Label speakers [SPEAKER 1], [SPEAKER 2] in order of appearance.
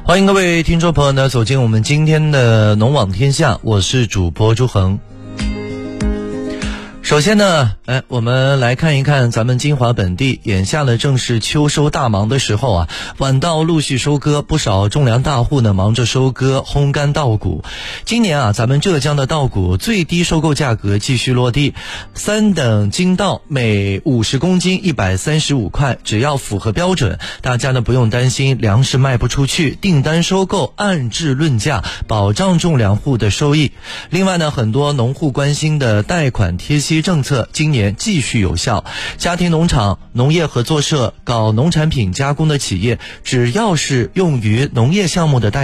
[SPEAKER 1] 欢迎各位听众朋友呢走进我们今天的农网天下，我是主播朱恒。首先呢，我们来看一看咱们金华本地，眼下呢正是秋收大忙的时候啊，晚稻陆续收割，不少种粮大户呢忙着收割烘干稻谷。今年啊，咱们浙江的稻谷最低收购价格继续落地，3等金稻每50公斤135块，只要符合标准，大家呢不用担心粮食卖不出去，订单收购按质论价，保障种粮户的收益。另外呢，很多农户关心的贷款贴息政策今年继续有效，家庭农场、农业合作社、搞农产品加工的企业，只要是用于农业项目的贷